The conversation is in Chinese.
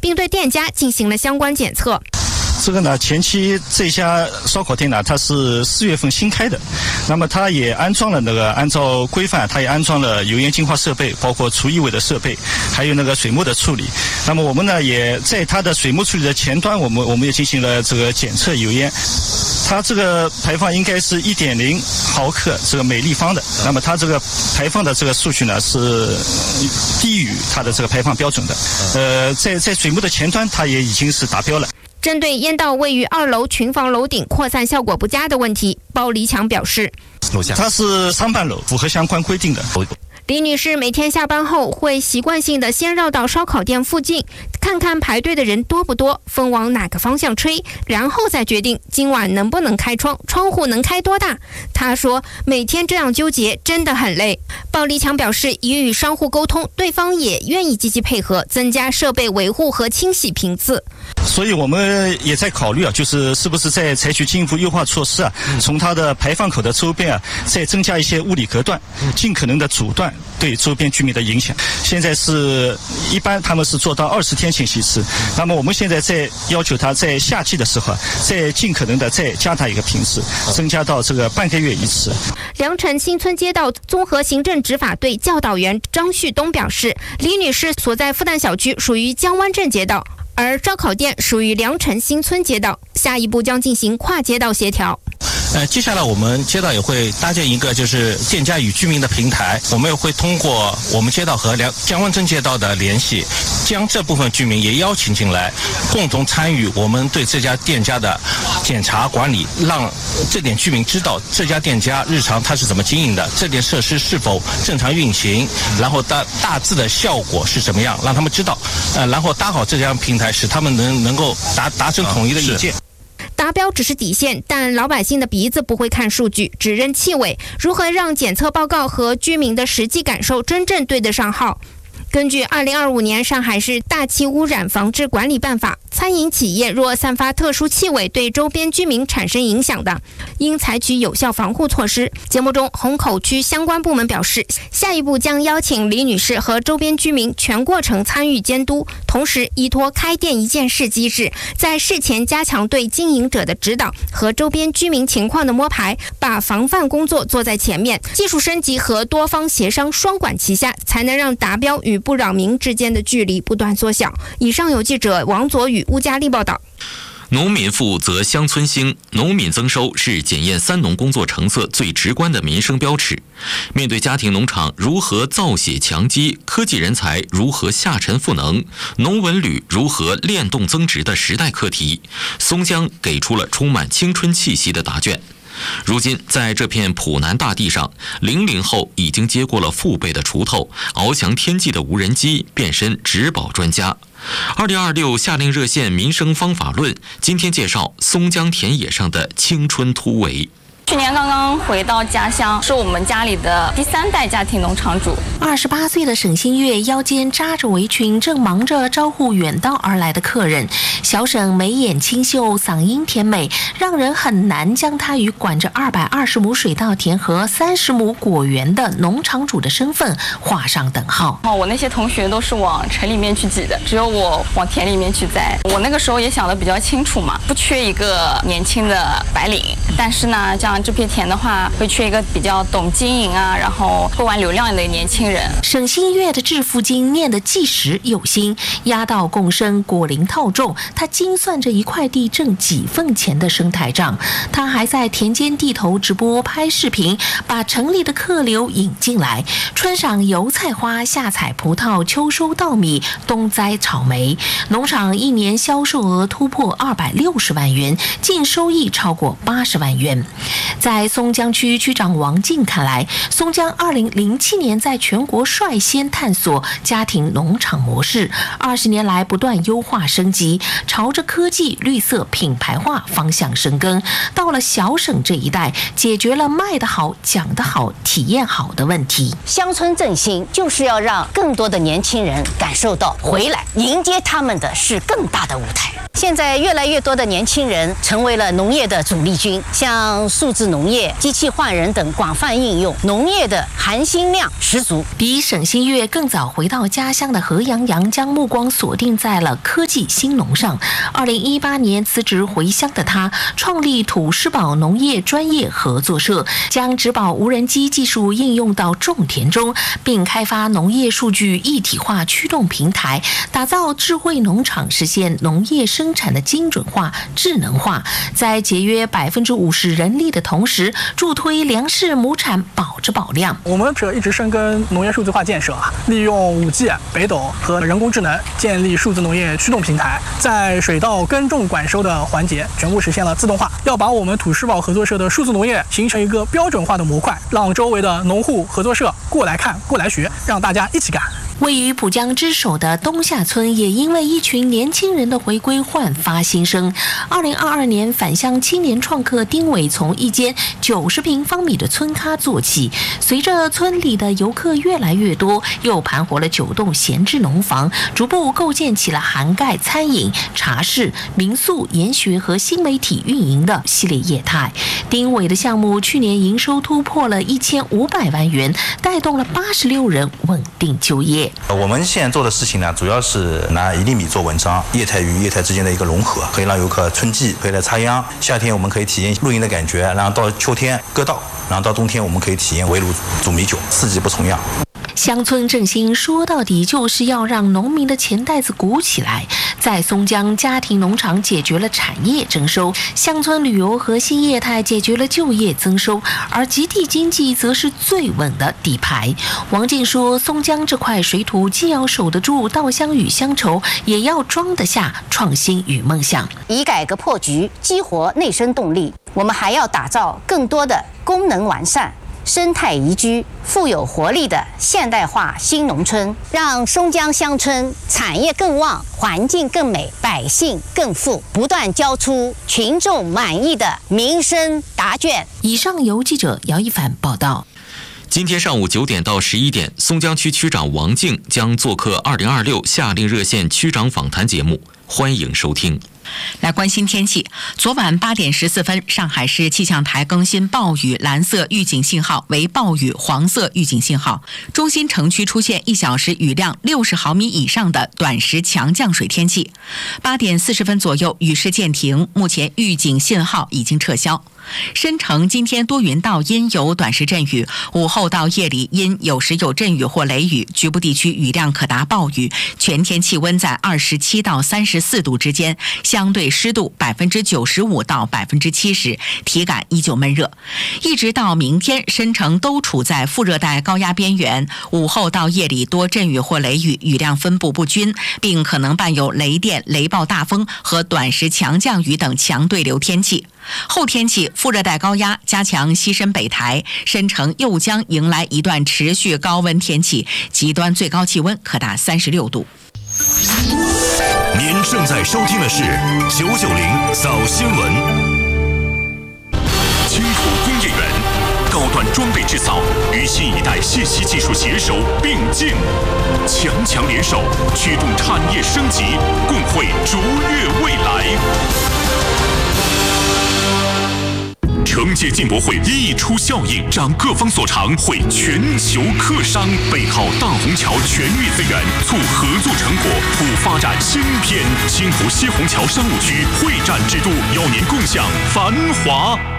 并对店家进行了相关检测。 这个呢，前期这家烧烤店呢，它是4月份新开的，那么它也安装了按照规范，它也安装了油烟净化设备，包括除异味的设备，还有水沫的处理。那么我们呢，也在它的水沫处理的前端，我们也进行了这个检测油烟，它这个排放应该是1.0毫克这个每立方的，那么它这个排放的这个数据呢是低于它的这个排放标准的。在水沫的前端，它也已经是达标了。 针对烟道位于2楼群房楼顶扩散效果不佳的问题，包黎强表示， 它是商办楼，符合相关规定的。 李女士每天下班后会习惯性的先绕到烧烤店附近，看看排队的人多不多，风往哪个方向吹，然后再决定今晚能不能开窗，窗户能开多大。她说每天这样纠结真的很累。鲍黎强表示已与商户沟通，对方也愿意积极配合，增加设备维护和清洗频次。 所以我们也在考虑就是是不是在采取进一步优化措施从它的排放口的周边再增加一些物理隔断，尽可能的阻断对周边居民的影响。现在是一般他们是做到20天清洗一次，那么我们现在在要求他在夏季的时候再尽可能的再加大一个频次，增加到这个半个月一次。 良辰新村街道综合行政执法队教导员张旭东表示，李女士所在复旦小区属于江湾镇街道，而烧烤店属于良辰新村街道，下一步将进行跨街道协调。 接下来我们街道也会搭建一个就是店家与居民的平台，我们也会通过我们街道和江湾镇街道的联系，将这部分居民也邀请进来，共同参与我们对这家店家的检查管理，让这点居民知道这家店家日常它是怎么经营的，这点设施是否正常运行，然后大致的效果是怎么样，让他们知道，然后搭好这家平台，使他们能够达成统一的意见。 达标只是底线，但老百姓的鼻子不会看数据，只认气味。如何让检测报告和居民的实际感受真正对得上号？根据2025年上海市大气污染防治管理办法，餐饮企业若散发特殊气味对周边居民产生影响的，应采取有效防护措施。节目中，虹口区相关部门表示，下一步将邀请李女士和周边居民全过程参与监督，同时依托开店一件事机制，在事前加强对经营者的指导和周边居民情况的摸排，把防范工作做在前面，技术升级和多方协商双管齐下，才能让达标与不扰民之间的距离不断缩小。以上有记者王佐宇、乌佳丽报道。 农民富则乡村兴，农民增收是检验三农工作成色最直观的民生标尺。面对家庭农场如何造血强基，科技人才如何下沉赋能，农文旅如何链动增值的时代课题，松江给出了充满青春气息的答卷。如今，在这片普南大地上，00后已经接过了父辈的锄头，翱翔天际的无人机变身植保专家。2026夏令热线民生方法论，今天介绍松江田野上的青春突围。 去年刚刚回到家乡，是我们家里的第3代家庭农场主。 28岁的沈新月腰间扎着围裙，正忙着招呼远道而来的客人。小沈眉眼清秀，嗓音甜美，让人很难将她与管着220亩水稻田和30亩果园的农场主的身份画上等号。 我那些同学都是往城里面去挤的，只有我往田里面去栽。我那个时候也想得比较清楚嘛，不缺一个年轻的白领，但是呢，这片田的话，会缺一个比较懂经营然后会玩流量的年轻人。 沈新月的致富经念得既实有心，压稻共生，果林套种，他精算着一块地挣几份钱的生态账。他还在田间地头直播拍视频，把城里的客流引进来。春赏油菜花，夏采葡萄，秋收稻米，冬栽草莓。农场一年销售额突破260万元，净收益超过80万元。在松江区区长王静看来，松江2007年在全国率先探索家庭农场模式，20年来不断优化升级， 朝着科技、绿色、品牌化方向深耕。到了小省这一代，解决了卖得好、讲得好、体验好的问题。 乡村振兴就是要让更多的年轻人感受到回来，迎接他们的是更大的舞台。现在越来越多的年轻人成为了农业的主力军，像数字农业、机器换人等广泛应用，农业的含金量十足。 比沈新月更早回到家乡的何洋洋，将目光锁定在了科技兴农上。2018年辞职回乡的他，创立土施宝农业专业合作社，将植保无人机技术应用到种田中，并开发农业数据一体化驱动平台，打造智慧农场，实现农业生产的精准化、智能化，在节约50%人力的同时，助推粮食亩产保质保量。 我们一直深耕农业数字化建设，利用5G、北斗和人工智能建立数字农业驱动平台，在水稻耕种管收的环节全部实现了自动化。要把我们土施宝合作社的数字农业形成一个标准化的模块，让周围的农户合作社过来看、过来学，让大家一起干。 位于浦江之首的东下村也因为一群年轻人的回归焕发新生。2022年返乡青年创客丁伟从一间90平方米的村咖做起，随着村里的游客越来越多，又盘活了9栋闲置农房，逐步构建起了涵盖餐饮、茶室、民宿、研学和新媒体运营的系列业态。丁伟的项目去年营收突破了1500万元，带动了86人稳定就业。 我们现在做的事情呢，主要是拿1厘米做文章，业态与业态之间的一个融合，可以让游客春季可以来插秧，夏天我们可以体验露营的感觉，然后到秋天割稻，然后到冬天我们可以体验围炉煮米酒，四季不重样。 乡村振兴说到底就是要让农民的钱袋子鼓起来。在松江，家庭农场解决了产业增收，乡村旅游和新业态解决了就业增收，而集体经济则是最稳的底牌。王静说，松江这块水土既要守得住稻香与乡愁，也要装得下创新与梦想。 以改革破局，激活内生动力，我们还要打造更多的功能完善、生态宜居、富有活力的现代化新农村，让松江乡村产业更旺、环境更美、百姓更富，不断交出群众满意的民生答卷。 以上由记者姚一凡报道。 今天上午9点到11点，松江区区长王静将做客2026夏令热线区长访谈节目，欢迎收听。 来关心天气，昨晚8点14分，上海市气象台更新暴雨蓝色预警信号为暴雨黄色预警信号，中心城区出现1小时雨量60毫米以上的短时强降水天气。8点40分左右，雨势渐停，目前预警信号已经撤销。申城今天多云到阴有短时阵雨，午后到夜里阴有时有阵雨或雷雨，局部地区雨量可达暴雨，全天气温在27到34度之间，相对湿度95%到70%，体感依旧闷热。一直到明天，申城都处在副热带高压边缘，午后到夜里多阵雨或雷雨，雨量分布不均，并可能伴有雷电、雷暴大风和短时强降雨等强对流天气。后天气，副热带高压加强西伸北抬，申城又将迎来一段持续高温天气，极端最高气温可达36度。 您正在收听的是990早新闻。青浦工业园高端装备制造与新一代信息技术携手并进，强联手驱动产业升级，共绘卓越未来。承接进博会溢出效应，长各方所长，汇全球客商，背靠大虹桥全域资源，促合作成果，促发展新篇。青浦西虹桥商务区会展之都，邀您共享繁华。